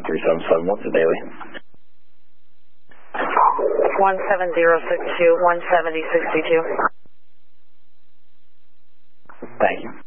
3777, what's the daily? 17062, 17062. Thank you.